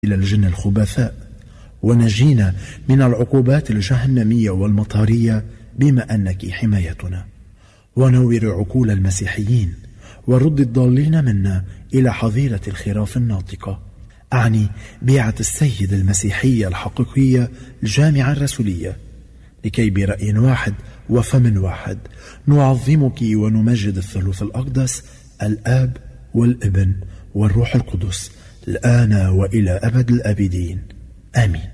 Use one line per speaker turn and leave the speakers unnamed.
إلى الجن الخبثاء، ونجينا من العقوبات الجهنمية والمطارية بما أنك حمايتنا، ونور عقول المسيحيين ورد الضالين منا إلى حظيرة الخراف الناطقة، أعني بيعة السيد المسيحية الحقيقية الجامعة الرسولية، لكي برأي واحد وفم واحد نعظمك ونمجد الثالوث الأقدس الآب والابن والروح القدس الآن وإلى أبد الآبدين، آمين.